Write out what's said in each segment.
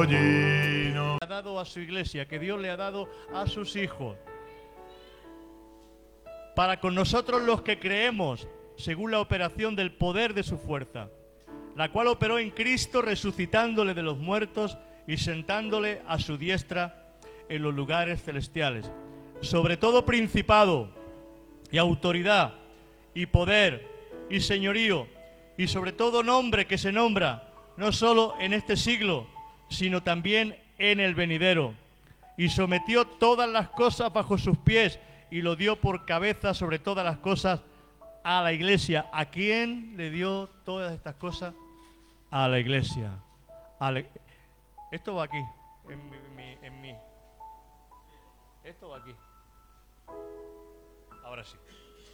ha dado a su iglesia, que Dios le ha dado a sus hijos, para con nosotros los que creemos, según la operación del poder de su fuerza, la cual operó en Cristo resucitándole de los muertos y sentándole a su diestra en los lugares celestiales, sobre todo principado y autoridad y poder y señorío y sobre todo nombre que se nombra, no solo en este siglo, sino también en el venidero, y sometió todas las cosas bajo sus pies y lo dio por cabeza sobre todas las cosas a la iglesia. ¿A quién le dio todas estas cosas? A la iglesia. Esto va aquí, en mí. Esto va aquí. Ahora sí.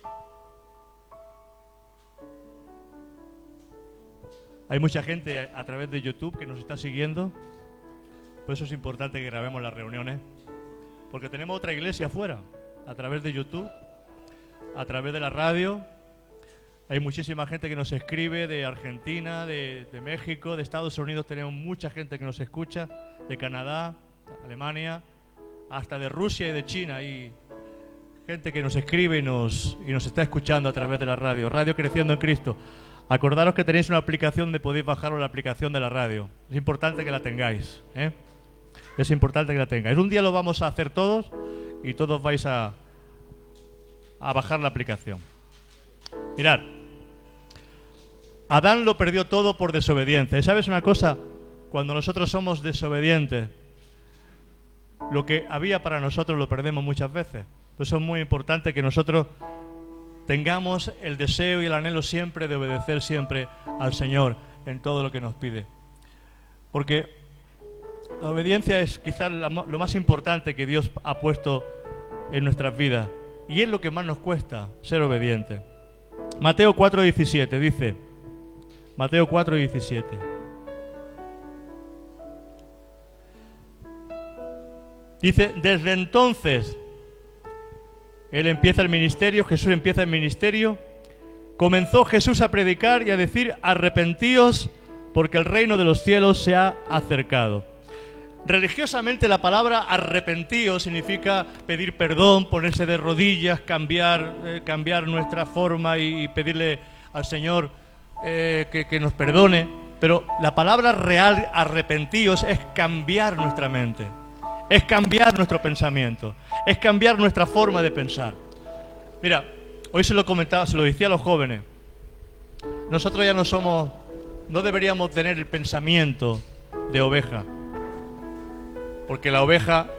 Hay mucha gente a través de YouTube que nos está siguiendo. Por eso es importante que grabemos las reuniones. Porque tenemos otra iglesia afuera, a través de YouTube, a través de la radio. Hay muchísima gente que nos escribe de Argentina, de México, de Estados Unidos. Tenemos mucha gente que nos escucha, de Canadá, Alemania, hasta de Rusia y de China. Hay gente que nos escribe y nos está escuchando a través de la radio. Radio Creciendo en Cristo. Acordaros que tenéis una aplicación donde podéis bajaros la aplicación de la radio. Es importante que la tengáis, ¿eh? Es importante que la tengáis. Un día lo vamos a hacer todos y todos vais a bajar la aplicación. Mirad, Adán lo perdió todo por desobediencia. ¿Y sabes una cosa? Cuando nosotros somos desobedientes, lo que había para nosotros lo perdemos muchas veces. Por eso es muy importante que nosotros tengamos el deseo y el anhelo siempre de obedecer siempre al Señor en todo lo que nos pide. Porque la obediencia es quizás lo más importante que Dios ha puesto en nuestras vidas. Y es lo que más nos cuesta, ser obediente. Mateo 4:17 dice, Mateo 4:17. Dice, desde entonces, Él empieza el ministerio, Jesús empieza el ministerio, comenzó Jesús a predicar y a decir, arrepentíos porque el reino de los cielos se ha acercado. Religiosamente la palabra arrepentíos significa pedir perdón, ponerse de rodillas, cambiar nuestra forma y pedirle al Señor que nos perdone. Pero la palabra real arrepentíos es cambiar nuestra mente, es cambiar nuestro pensamiento, es cambiar nuestra forma de pensar. Mira, hoy se lo comentaba, se lo decía a los jóvenes. Nosotros ya no deberíamos tener el pensamiento de oveja. Porque la oveja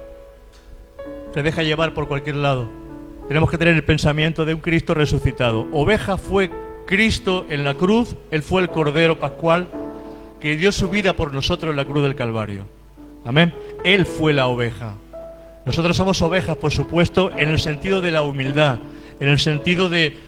se deja llevar por cualquier lado. Tenemos que tener el pensamiento de un Cristo resucitado. Oveja fue Cristo en la cruz. Él fue el Cordero Pascual que dio su vida por nosotros en la cruz del Calvario. Amén. Él fue la oveja. Nosotros somos ovejas, por supuesto, en el sentido de la humildad, en el sentido de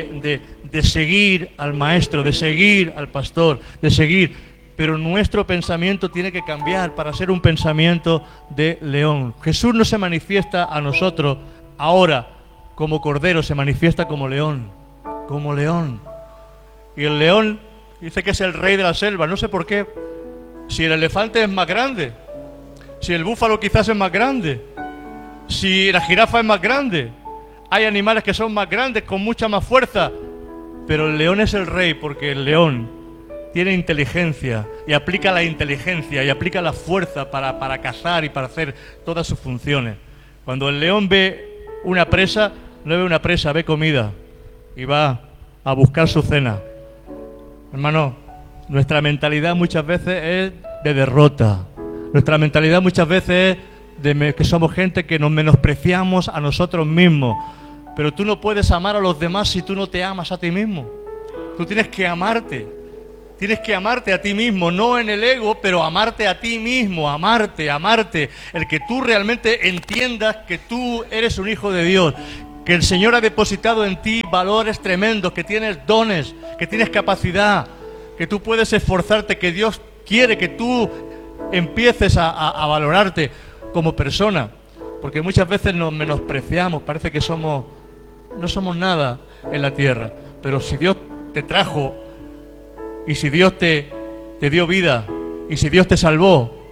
seguir al Maestro, de seguir al Pastor, de seguir. Pero nuestro pensamiento tiene que cambiar para ser un pensamiento de león. Jesús no se manifiesta a nosotros ahora como cordero, se manifiesta como león. Como león. Y el león dice que es el rey de la selva. No sé por qué. Si el elefante es más grande, si el búfalo quizás es más grande, si la jirafa es más grande. Hay animales que son más grandes, con mucha más fuerza. Pero el león es el rey porque el león tiene inteligencia y aplica la inteligencia y aplica la fuerza para cazar y para hacer todas sus funciones. Cuando el león ve una presa, no ve una presa, ve comida y va a buscar su cena. Hermano, nuestra mentalidad muchas veces es de derrota. Nuestra mentalidad muchas veces es de que somos gente que nos menospreciamos a nosotros mismos. Pero tú no puedes amar a los demás si tú no te amas a ti mismo. Tú tienes que amarte. Tienes que amarte a ti mismo, no en el ego, pero amarte a ti mismo, amarte. El que tú realmente entiendas que tú eres un hijo de Dios, que el Señor ha depositado en ti valores tremendos, que tienes dones, que tienes capacidad, que tú puedes esforzarte, que Dios quiere que tú empieces a valorarte como persona. Porque muchas veces nos menospreciamos, parece que no somos nada en la tierra. Pero si Dios te trajo, y si Dios te dio vida, y si Dios te salvó,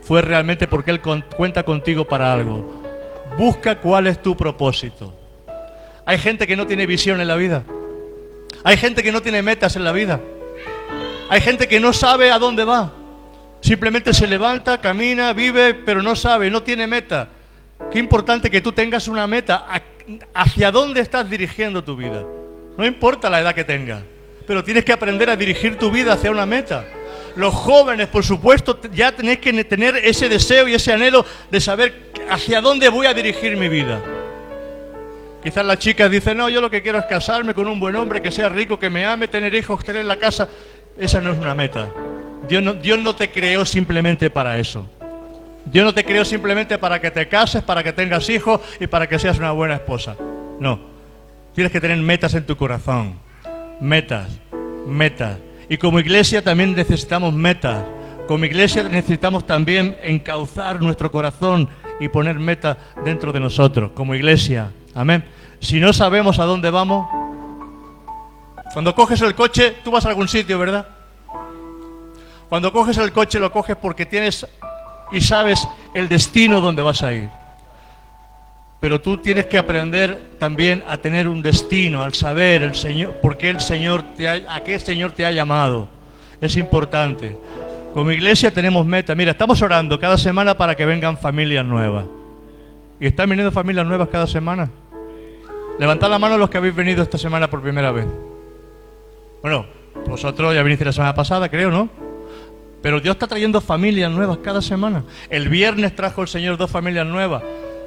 fue realmente porque Él cuenta contigo para algo. Busca cuál es tu propósito. Hay gente que no tiene visión en la vida. Hay gente que no tiene metas en la vida. Hay gente que no sabe a dónde va. Simplemente se levanta, camina, vive, pero no sabe, no tiene meta. Qué importante que tú tengas una meta. ¿Hacia dónde estás dirigiendo tu vida? No importa la edad que tengas, pero tienes que aprender a dirigir tu vida hacia una meta. Los jóvenes, por supuesto, ya tenéis que tener ese deseo y ese anhelo de saber hacia dónde voy a dirigir mi vida. Quizás la chica dice, no, yo lo que quiero es casarme con un buen hombre, que sea rico, que me ame, tener hijos, tener la casa. Esa no es una meta. Dios no te creó simplemente para eso. Dios no te creó simplemente para que te cases, para que tengas hijos y para que seas una buena esposa. No. Tienes que tener metas en tu corazón. Metas. Y como iglesia también necesitamos metas. Como iglesia necesitamos también encauzar nuestro corazón y poner metas dentro de nosotros, como iglesia. Amén. Si no sabemos a dónde vamos, cuando coges el coche, tú vas a algún sitio, ¿verdad? Cuando coges el coche, lo coges porque tienes y sabes el destino donde vas a ir. Pero tú tienes que aprender también a tener un destino, al saber el Señor, por qué el Señor a qué el Señor te ha llamado. Es importante. Como iglesia tenemos meta. Mira, estamos orando cada semana para que vengan familias nuevas. ¿Y están viniendo familias nuevas cada semana? Levantad la mano los que habéis venido esta semana por primera vez. Bueno, vosotros ya vinisteis la semana pasada, creo, ¿no? Pero Dios está trayendo familias nuevas cada semana. El viernes trajo el Señor 2 familias nuevas.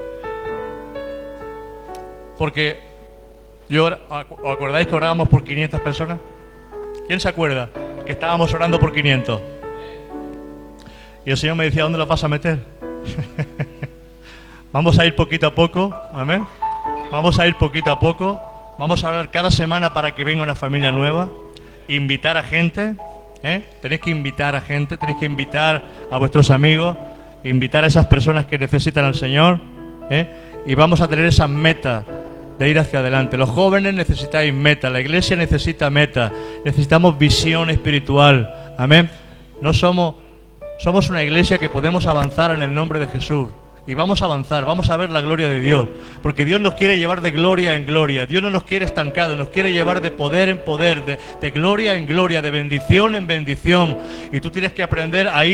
Porque ¿os acordáis que orábamos por 500 personas? ¿Quién se acuerda que estábamos orando por 500? Y el Señor me decía, ¿dónde lo vas a meter? Vamos a ir poquito a poco, amén. Vamos a ir poquito a poco. Vamos a orar cada semana para que venga una familia nueva. Invitar a gente, tenéis que invitar a gente, tenéis que invitar a vuestros amigos, invitar a esas personas que necesitan al Señor, y vamos a tener esas metas de ir hacia adelante. Los jóvenes necesitáis meta, la iglesia necesita meta, necesitamos visión espiritual, amén. No somos una iglesia que podemos avanzar en el nombre de Jesús. Y vamos a avanzar, vamos a ver la gloria de Dios, porque Dios nos quiere llevar de gloria en gloria. Dios no nos quiere estancados, nos quiere llevar de poder en poder, de gloria en gloria, de bendición en bendición. Y tú tienes que aprender a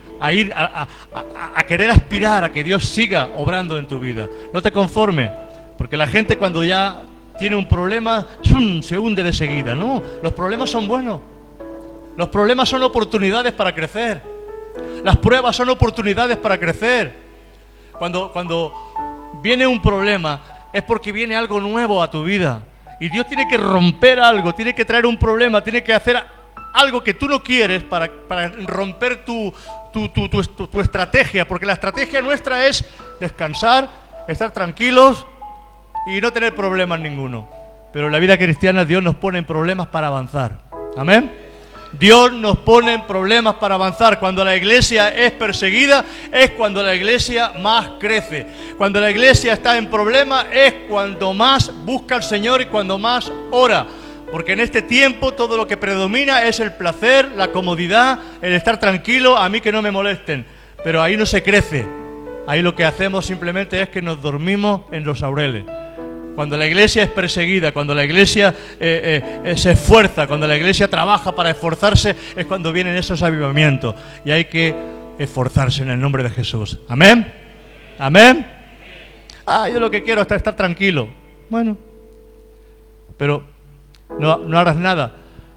querer aspirar a que Dios siga obrando en tu vida. No te conformes, porque la gente cuando ya tiene un problema se hunde de seguida. No, los problemas son buenos. Los problemas son oportunidades para crecer. Las pruebas son oportunidades para crecer. Cuando viene un problema es porque viene algo nuevo a tu vida. Y Dios tiene que romper algo, tiene que traer un problema, tiene que hacer algo que tú no quieres para romper tu estrategia. Porque la estrategia nuestra es descansar, estar tranquilos y no tener problemas ninguno. Pero en la vida cristiana Dios nos pone en problemas para avanzar. Amén. Dios nos pone en problemas para avanzar. Cuando la iglesia es perseguida es cuando la iglesia más crece. Cuando la iglesia está en problemas es cuando más busca al Señor y cuando más ora. Porque en este tiempo todo lo que predomina es el placer, la comodidad, el estar tranquilo, a mí que no me molesten. Pero ahí no se crece. Ahí lo que hacemos simplemente es que nos dormimos en los laureles. Cuando la iglesia es perseguida, cuando la iglesia se esfuerza, cuando la iglesia trabaja para esforzarse, es cuando vienen esos avivamientos. Y hay que esforzarse en el nombre de Jesús. ¿Amén? ¿Amén? Yo lo que quiero es estar tranquilo. Bueno, pero no harás nada.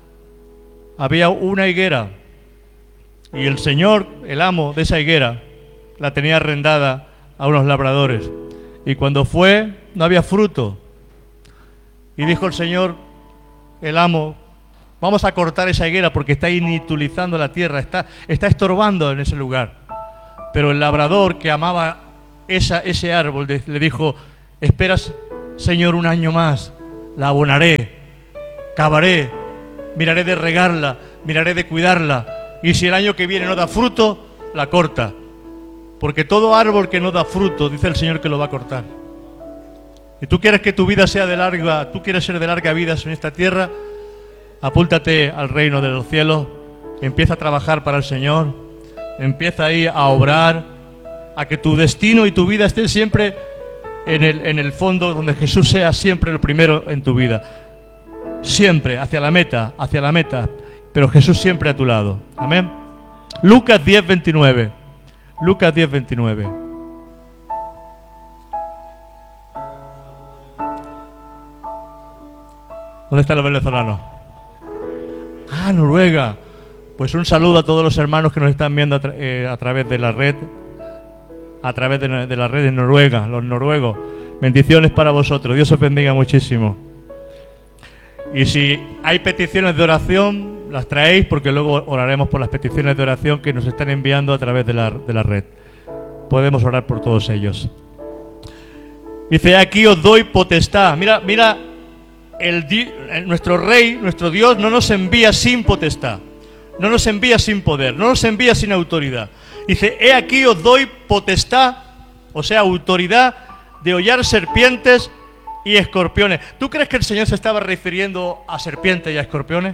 Había una higuera y el Señor, el amo de esa higuera, la tenía arrendada a unos labradores. Y cuando fue, no había fruto. Y dijo el Señor, el amo, vamos a cortar esa higuera porque está inutilizando la tierra, está estorbando en ese lugar. Pero el labrador que amaba ese árbol le dijo, esperas, Señor, un año más, la abonaré, cavaré, miraré de regarla, miraré de cuidarla. Y si el año que viene no da fruto, la corta. Porque todo árbol que no da fruto, dice el Señor que lo va a cortar. Y tú quieres que tu vida sea de larga, tú quieres ser de larga vida en esta tierra, apúntate al reino de los cielos, empieza a trabajar para el Señor, Empieza ahí a obrar, a que tu destino y tu vida estén siempre en el fondo, donde Jesús sea siempre el primero en tu vida. Siempre hacia la meta, pero Jesús siempre a tu lado. Amén. Lucas 10:29. Lucas 10:29. ¿Dónde están los venezolanos? Ah, Noruega. Pues un saludo a todos los hermanos que nos están viendo a través de la red, a través de la red de Noruega, los noruegos. Bendiciones para vosotros. Dios os bendiga muchísimo. Y si hay peticiones de oración, las traéis, porque luego oraremos por las peticiones de oración que nos están enviando a través de la red. Podemos orar por todos ellos. Dice, aquí os doy potestad. Mira, nuestro Rey, nuestro Dios, no nos envía sin potestad. No nos envía sin poder, no nos envía sin autoridad. Dice, he aquí os doy potestad, o sea, autoridad de hollar serpientes y escorpiones. ¿Tú crees que el Señor se estaba refiriendo a serpientes y a escorpiones?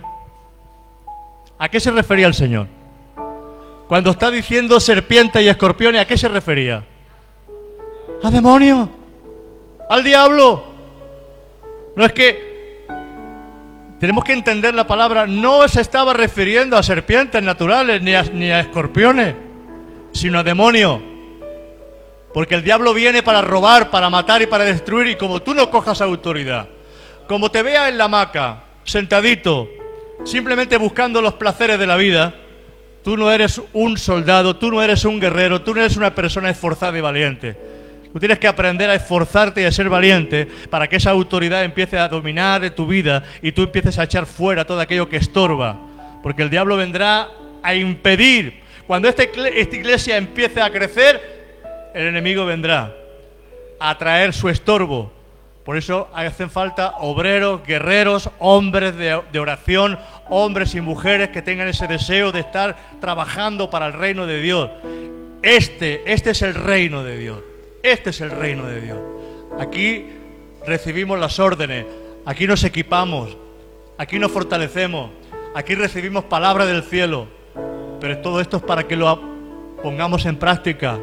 ¿A qué se refería el Señor? Cuando está diciendo serpientes y escorpiones, ¿a qué se refería? ¿A demonios? ¿Al diablo? No, es que tenemos que entender la palabra. No se estaba refiriendo a serpientes naturales ni a escorpiones, sino a demonios. Porque el diablo viene para robar, para matar y para destruir. Y como tú no cojas autoridad, como te veas en la hamaca, sentadito, simplemente buscando los placeres de la vida, tú no eres un soldado, tú no eres un guerrero, tú no eres una persona esforzada y valiente. Tú tienes que aprender a esforzarte y a ser valiente para que esa autoridad empiece a dominar de tu vida y tú empieces a echar fuera todo aquello que estorba. Porque el diablo vendrá a impedir. Cuando esta iglesia empiece a crecer, el enemigo vendrá a traer su estorbo. Por eso hacen falta obreros, guerreros, hombres de oración, hombres y mujeres que tengan ese deseo de estar trabajando para el reino de Dios. Este es el reino de Dios. Este es el reino de Dios. Aquí recibimos las órdenes, aquí nos equipamos, aquí nos fortalecemos, aquí recibimos palabra del cielo. Pero todo esto es para que lo pongamos en práctica.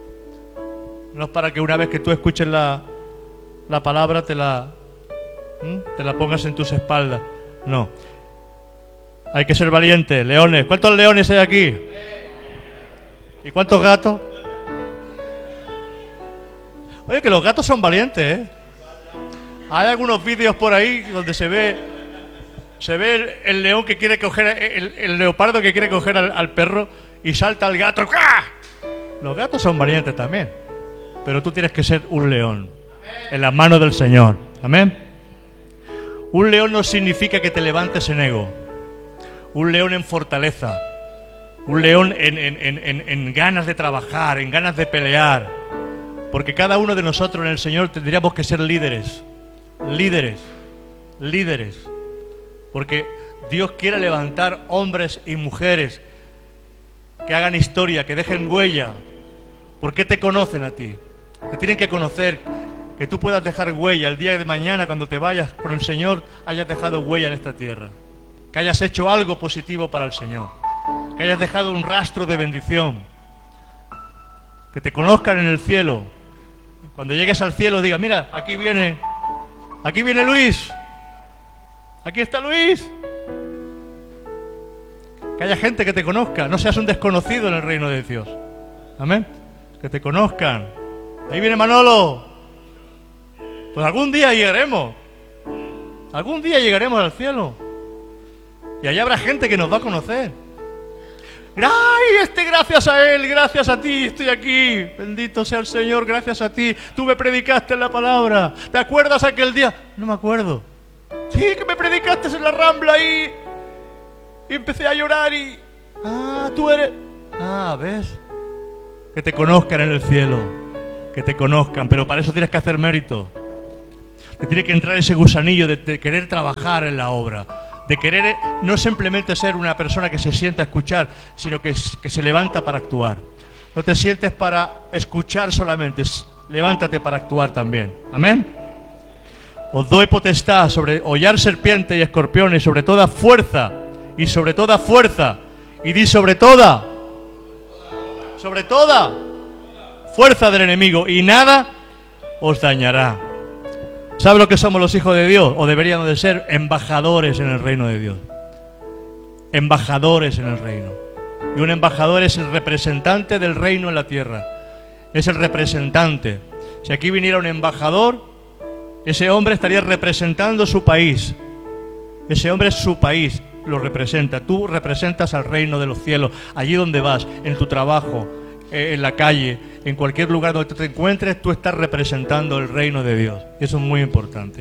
No es para que una vez que tú escuches la palabra te la pongas en tus espaldas. No. Hay que ser valientes, leones. ¿Cuántos leones hay aquí? ¿Y cuántos gatos? Oye, que los gatos son valientes, ¿eh? Hay algunos vídeos por ahí donde se ve el león que quiere coger, el leopardo que quiere coger al perro y salta el gato. ¡Ah! Los gatos son valientes también. Pero tú tienes que ser un león en las manos del Señor. Amén. Un león no significa que te levantes en ego. Un león en fortaleza. Un león en ganas de trabajar, en ganas de pelear. Porque cada uno de nosotros en el Señor tendríamos que ser líderes. Líderes. Líderes. Porque Dios quiere levantar hombres y mujeres que hagan historia, que dejen huella. ¿Por qué te conocen a ti? Te tienen que conocer, que tú puedas dejar huella el día de mañana cuando te vayas con el Señor, hayas dejado huella en esta tierra, que hayas hecho algo positivo para el Señor, que hayas dejado un rastro de bendición, que te conozcan en el cielo. Cuando llegues al cielo diga, mira, aquí viene Luis, aquí está Luis. Que haya gente que te conozca, no seas un desconocido en el reino de Dios. Amén. Que te conozcan. Ahí viene Manolo. Pues algún día llegaremos. Algún día llegaremos al cielo. Y allá habrá gente que nos va a conocer. ¡Ay, gracias a él, gracias a ti, estoy aquí! Bendito sea el Señor, gracias a ti. Tú me predicaste la palabra. ¿Te acuerdas aquel día? No me acuerdo. Sí, que me predicaste en la Rambla ahí. Y empecé a llorar y... Ah, tú eres... Ah, ¿ves? Que te conozcan en el cielo. Que te conozcan, pero para eso tienes que hacer mérito. Te tiene que entrar ese gusanillo de querer trabajar en la obra. De querer no simplemente ser una persona que se sienta a escuchar, sino que se levanta para actuar. No te sientes para escuchar solamente, levántate para actuar también. Amén. Os doy potestad sobre hollar serpientes y escorpiones, sobre toda fuerza, y sobre toda fuerza, y di sobre toda. sobre toda fuerza del enemigo, y nada os dañará. ¿Sabe lo que somos los hijos de Dios? O deberíamos de ser embajadores en el reino de Dios. Embajadores en el reino. Y un embajador es el representante del reino en la tierra. Es el representante. Si aquí viniera un embajador, ese hombre estaría representando su país. Ese hombre es su país, lo representa. Tú representas al reino de los cielos, allí donde vas, en tu trabajo, en la calle, en cualquier lugar donde te encuentres, tú estás representando el reino de Dios. Y eso es muy importante.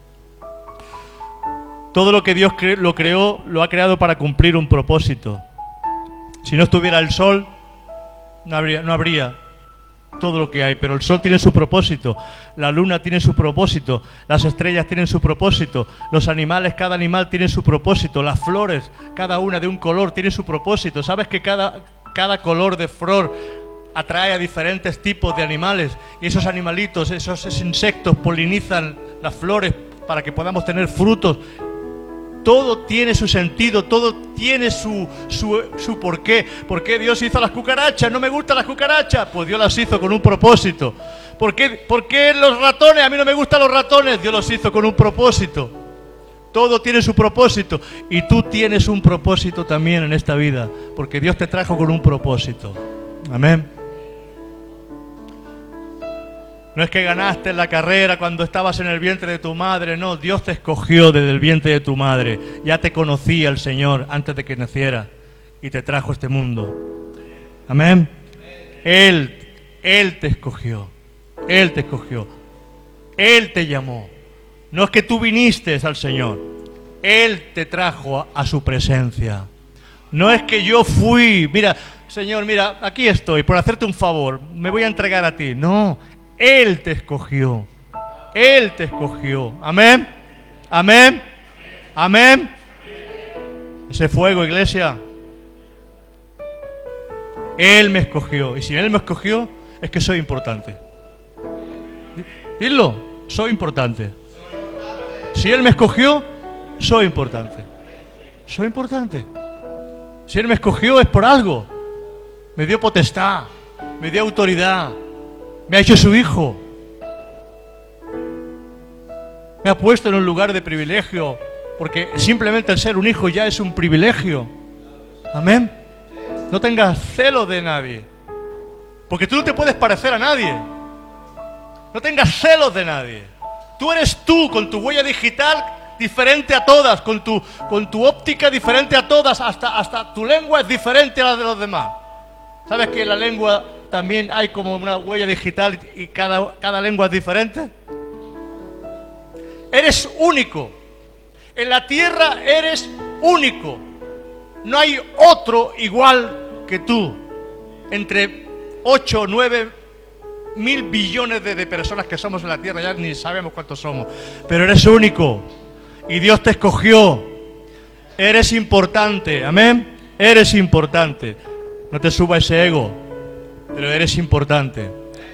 Todo lo que Dios lo creó, lo ha creado para cumplir un propósito. Si no estuviera el sol, no habría todo lo que hay, pero el sol tiene su propósito, la luna tiene su propósito, las estrellas tienen su propósito, los animales, cada animal tiene su propósito, las flores, cada una de un color, tiene su propósito. ¿Sabes que cada color de flor atrae a diferentes tipos de animales? Y esos animalitos, esos insectos polinizan las flores para que podamos tener frutos. Todo tiene su sentido, todo tiene su porqué. ¿Por qué Dios hizo las cucarachas? No me gustan las cucarachas. Pues Dios las hizo con un propósito. ¿Por qué los ratones? A mí no me gustan los ratones. Dios los hizo con un propósito. Todo tiene su propósito. Y tú tienes un propósito también en esta vida. Porque Dios te trajo con un propósito. Amén. No es que ganaste en la carrera cuando estabas en el vientre de tu madre, no, Dios te escogió desde el vientre de tu madre. Ya te conocía el Señor antes de que naciera y te trajo a este mundo. Amén. Él te escogió, Él te escogió, Él te llamó. No es que tú viniste al Señor, Él te trajo a su presencia. No es que yo fui, mira, Señor, mira, aquí estoy, por hacerte un favor, me voy a entregar a ti. No, Él te escogió. Él te escogió. Amén. Amén. Amén. Ese fuego, iglesia. Él me escogió. Y si Él me escogió, es que soy importante. Dilo, soy importante. Si Él me escogió, soy importante. Soy importante. Si Él me escogió es por algo. Me dio potestad. Me dio autoridad. Me ha hecho su hijo. Me ha puesto en un lugar de privilegio, porque simplemente el ser un hijo ya es un privilegio. Amén. No tengas celos de nadie, porque tú no te puedes parecer a nadie. No tengas celos de nadie. Tú eres tú, con tu huella digital diferente a todas, con tu óptica diferente a todas, hasta tu lengua es diferente a la de los demás. ¿Sabes que en la lengua también hay como una huella digital y cada lengua es diferente? Eres único. En la tierra eres único. No hay otro igual que tú. Entre 8 o 9 mil billones de personas que somos en la tierra, ya ni sabemos cuántos somos. Pero eres único. Y Dios te escogió. Eres importante. Amén. Eres importante. No te suba ese ego, pero eres importante.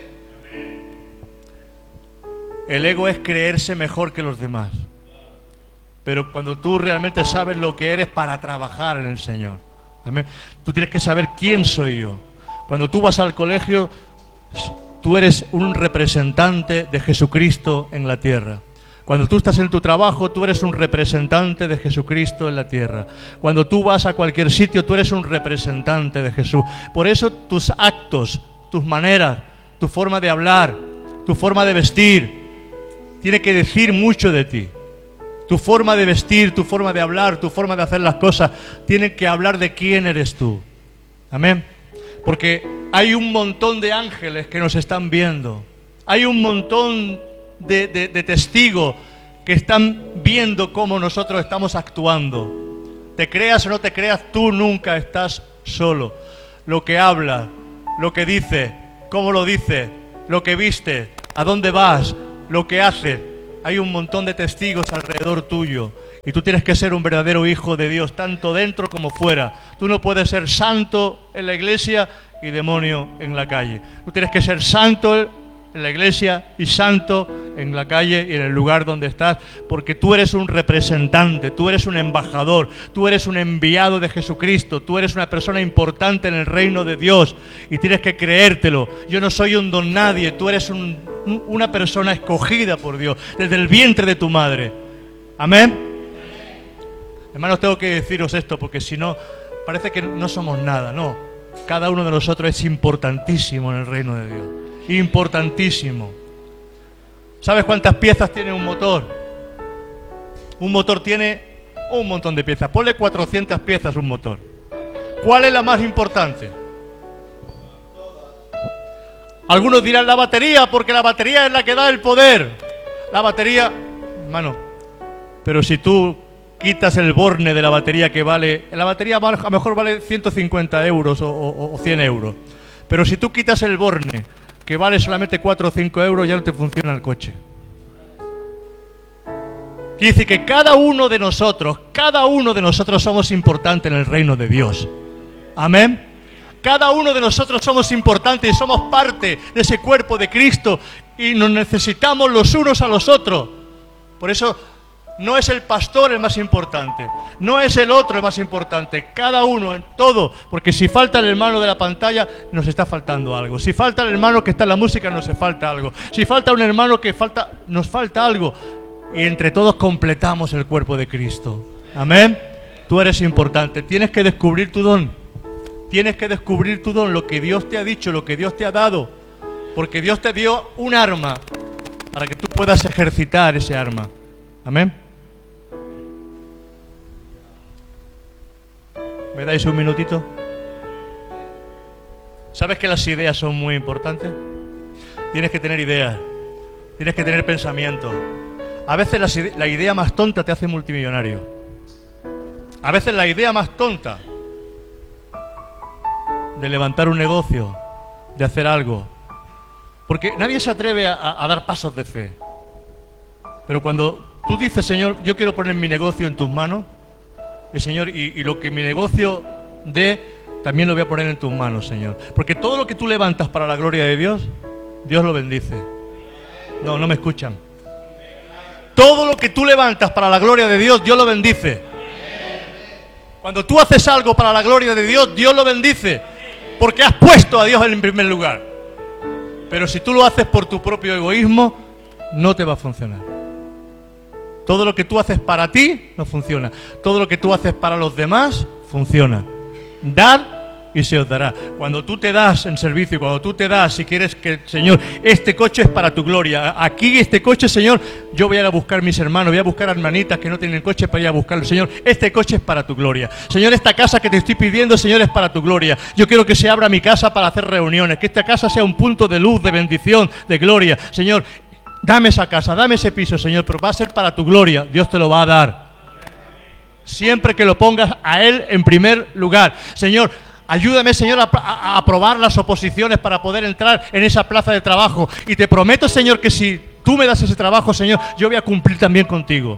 El ego es creerse mejor que los demás. Pero cuando tú realmente sabes lo que eres para trabajar en el Señor. ¿Amén? Tú tienes que saber quién soy yo. Cuando tú vas al colegio, tú eres un representante de Jesucristo en la tierra. Cuando tú estás en tu trabajo, tú eres un representante de Jesucristo en la tierra. Cuando tú vas a cualquier sitio, tú eres un representante de Jesús. Por eso tus actos, tus maneras, tu forma de hablar, tu forma de vestir, tiene que decir mucho de ti. Tu forma de vestir, tu forma de hablar, tu forma de hacer las cosas, tienen que hablar de quién eres tú. Amén. Porque hay un montón de ángeles que nos están viendo. Hay un montón de testigos que están viendo cómo nosotros estamos actuando. Te creas o no te creas, tú nunca estás solo. Lo que hablas, lo que dices, cómo lo dices, lo que viste, a dónde vas, lo que haces. Hay un montón de testigos alrededor tuyo. Y tú tienes que ser un verdadero hijo de Dios, tanto dentro como fuera. Tú no puedes ser santo en la iglesia y demonio en la calle. Tú tienes que ser santo en la iglesia y santo en la calle y en el lugar donde estás, porque tú eres un representante, tú eres un embajador, tú eres un enviado de Jesucristo, tú eres una persona importante en el reino de Dios y tienes que creértelo. Yo no soy un don nadie, tú eres una persona escogida por Dios desde el vientre de tu madre. Amén. Hermanos, tengo que deciros esto porque si no, parece que no somos nada. No, cada uno de nosotros es importantísimo en el reino de Dios. Importantísimo. ¿Sabes cuántas piezas tiene un motor? Un motor tiene un montón de piezas. Ponle 400 piezas un motor. ¿Cuál es la más importante? Algunos dirán la batería, porque la batería es la que da el poder. La batería, hermano, pero si tú quitas el borne de la batería que vale... La batería a lo mejor vale 150 euros o 100 euros. Pero si tú quitas el borne, que vale solamente 4 o 5 euros, ya no te funciona el coche. Quiere decir que cada uno de nosotros somos importantes en el reino de Dios. Amén. Cada uno de nosotros somos importantes y somos parte de ese cuerpo de Cristo y nos necesitamos los unos a los otros. Por eso no es el pastor el más importante, no es el otro el más importante, cada uno en todo, porque si falta el hermano de la pantalla nos está faltando algo, si falta el hermano que está en la música nos falta algo, si falta un hermano nos falta algo, y entre todos completamos el cuerpo de Cristo. Amén. Tú eres importante, tienes que descubrir tu don, lo que Dios te ha dicho, lo que Dios te ha dado, porque Dios te dio un arma para que tú puedas ejercitar ese arma. Amén. ¿Me dais un minutito? ¿Sabes que las ideas son muy importantes? Tienes que tener ideas, tienes que tener pensamiento. A veces la idea más tonta te hace multimillonario. A veces la idea más tonta de levantar un negocio, de hacer algo, porque nadie se atreve a dar pasos de fe. Pero cuando tú dices, Señor, yo quiero poner mi negocio en tus manos, y Señor, y lo que mi negocio dé, también lo voy a poner en tus manos, Señor. Porque todo lo que tú levantas para la gloria de Dios, Dios lo bendice. No me escuchan. Todo lo que tú levantas para la gloria de Dios, Dios lo bendice. Cuando tú haces algo para la gloria de Dios, Dios lo bendice. Porque has puesto a Dios en primer lugar. Pero si tú lo haces por tu propio egoísmo, no te va a funcionar. Todo lo que tú haces para ti no funciona. Todo lo que tú haces para los demás funciona. Dad y se os dará. Cuando tú te das en servicio, cuando tú te das, si quieres que, Señor, este coche es para tu gloria. Aquí este coche, Señor, yo voy a ir a buscar mis hermanos, voy a buscar a hermanitas que no tienen coche para ir a buscarlo. Señor, este coche es para tu gloria. Señor, esta casa que te estoy pidiendo, Señor, es para tu gloria. Yo quiero que se abra mi casa para hacer reuniones, que esta casa sea un punto de luz, de bendición, de gloria. Señor, dame esa casa, dame ese piso, Señor, pero va a ser para tu gloria. Dios te lo va a dar. Siempre que lo pongas a Él en primer lugar. Señor, ayúdame, Señor, a aprobar las oposiciones para poder entrar en esa plaza de trabajo. Y te prometo, Señor, que si tú me das ese trabajo, Señor, yo voy a cumplir también contigo.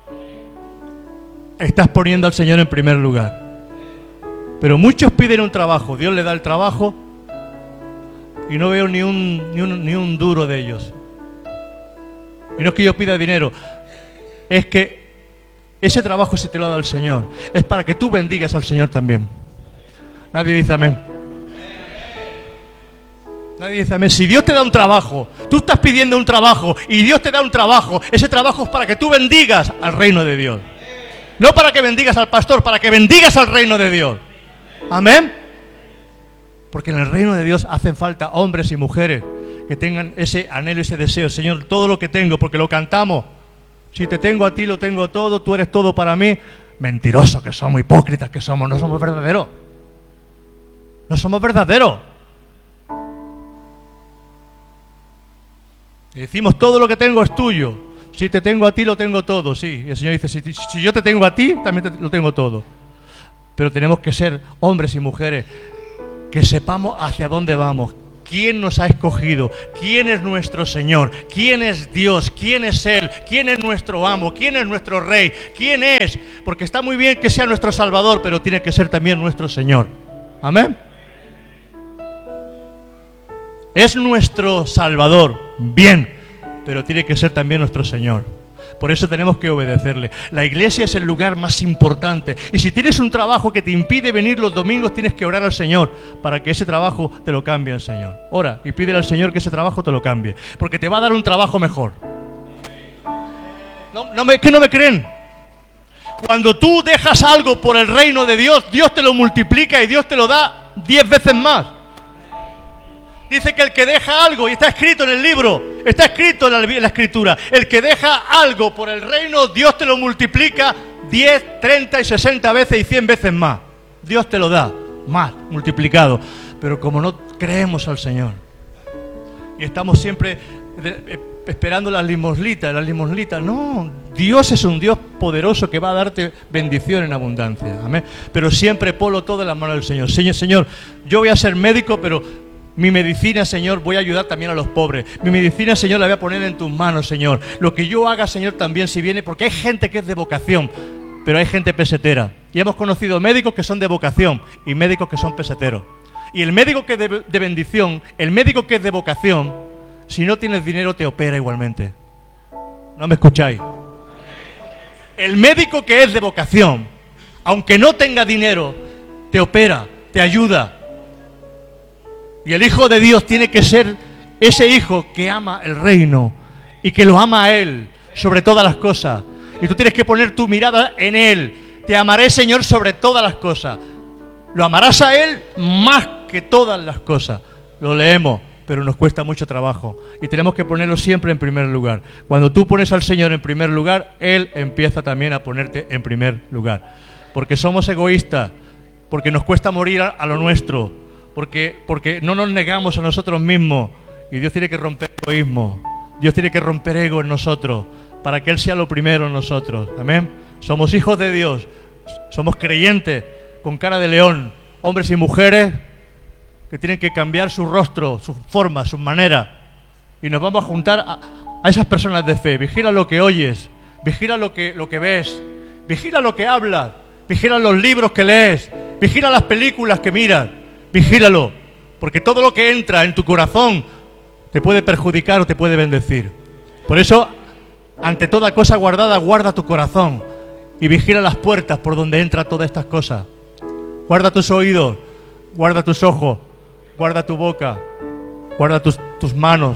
Estás poniendo al Señor en primer lugar. Pero muchos piden un trabajo, Dios le da el trabajo y no veo ni un duro de ellos. Y no es que yo pida dinero, es que ese trabajo se te lo ha dado el Señor. Es para que tú bendigas al Señor también. Nadie dice amén. Nadie dice amén. Si Dios te da un trabajo, tú estás pidiendo un trabajo y Dios te da un trabajo, ese trabajo es para que tú bendigas al reino de Dios. No para que bendigas al pastor, para que bendigas al reino de Dios. Amén. Porque en el reino de Dios hacen falta hombres y mujeres que tengan ese anhelo, ese deseo. Señor, todo lo que tengo, porque lo cantamos. Si te tengo a ti, lo tengo todo, tú eres todo para mí. Mentirosos que somos, hipócritas que somos, no somos verdaderos. No somos verdaderos. Y decimos, todo lo que tengo es tuyo. Si te tengo a ti, lo tengo todo. Sí, y el Señor dice, si yo te tengo a ti, también lo tengo todo. Pero tenemos que ser hombres y mujeres que sepamos hacia dónde vamos. ¿Quién nos ha escogido? ¿Quién es nuestro Señor? ¿Quién es Dios? ¿Quién es Él? ¿Quién es nuestro amo? ¿Quién es nuestro Rey? ¿Quién es? Porque está muy bien que sea nuestro Salvador, pero tiene que ser también nuestro Señor. Amén. Es nuestro Salvador, bien, pero tiene que ser también nuestro Señor. Por eso tenemos que obedecerle. La iglesia es el lugar más importante. Y si tienes un trabajo que te impide venir los domingos, tienes que orar al Señor para que ese trabajo te lo cambie el Señor. Ora y pídele al Señor que ese trabajo te lo cambie, porque te va a dar un trabajo mejor. ¿Que no me creen? Cuando tú dejas algo por el reino de Dios, Dios te lo multiplica y Dios te lo da 10 veces más. Dice que el que deja algo, y está escrito en el libro, está escrito en la escritura, el que deja algo por el reino, Dios te lo multiplica 10, 30 y 60 veces y 100 veces más. Dios te lo da, más, multiplicado. Pero como no creemos al Señor, y estamos siempre esperando las limosnitas, no, Dios es un Dios poderoso que va a darte bendición en abundancia, amén. Pero siempre ponlo todo en las manos del Señor. Señor, yo voy a ser médico, pero mi medicina, Señor, voy a ayudar también a los pobres. Mi medicina, Señor, la voy a poner en tus manos, Señor. Lo que yo haga, Señor, también si viene, porque hay gente que es de vocación, pero hay gente pesetera. Y hemos conocido médicos que son de vocación y médicos que son peseteros. Y el médico que es de bendición, el médico que es de vocación, si no tienes dinero te opera igualmente. ¿No me escucháis? El médico que es de vocación, aunque no tenga dinero, te opera, te ayuda. Y el Hijo de Dios tiene que ser ese hijo que ama el reino y que lo ama a Él sobre todas las cosas. Y tú tienes que poner tu mirada en Él. Te amaré, Señor, sobre todas las cosas. Lo amarás a Él más que todas las cosas. Lo leemos, pero nos cuesta mucho trabajo. Y tenemos que ponerlo siempre en primer lugar. Cuando tú pones al Señor en primer lugar, Él empieza también a ponerte en primer lugar. Porque somos egoístas, porque nos cuesta morir a lo nuestro. Porque no nos negamos a nosotros mismos. Y Dios tiene que romper egoísmo. Dios tiene que romper ego en nosotros para que Él sea lo primero en nosotros. Amén. Somos hijos de Dios. Somos creyentes con cara de león. Hombres y mujeres que tienen que cambiar su rostro, su forma, su manera. Y nos vamos a juntar a esas personas de fe. Vigila lo que oyes. Vigila lo que ves. Vigila lo que hablas. Vigila los libros que lees. Vigila las películas que miras. Vigílalo, porque todo lo que entra en tu corazón te puede perjudicar o te puede bendecir. Por eso, ante toda cosa guardada, guarda tu corazón y vigila las puertas por donde entra todas estas cosas. Guarda tus oídos, guarda tus ojos, guarda tu boca, guarda tus manos,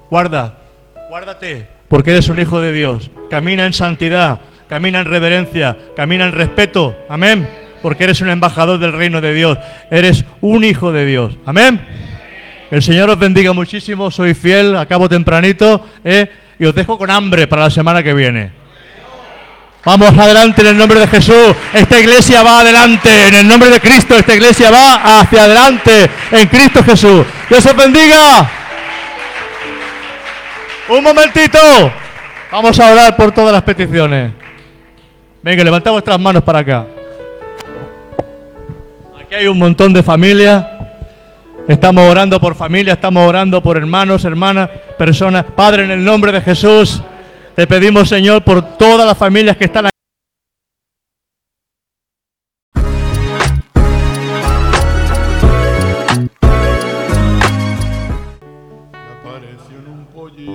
guárdate, porque eres un hijo de Dios. Camina en santidad, camina en reverencia, camina en respeto, amén. Porque eres un embajador del reino de Dios. Eres un hijo de Dios. Amén. El Señor os bendiga muchísimo. Soy fiel, acabo tempranito, y os dejo con hambre para la semana que viene. Vamos adelante en el nombre de Jesús. Esta iglesia va adelante. En el nombre de Cristo, esta iglesia va hacia adelante. En Cristo Jesús. Dios os bendiga. Un momentito. Vamos a orar por todas las peticiones. Venga, levantad vuestras manos para acá. Aquí hay un montón de familias. Estamos orando por familia, estamos orando por hermanos, hermanas, personas. Padre, en el nombre de Jesús, te pedimos, Señor, por todas las familias que están aquí.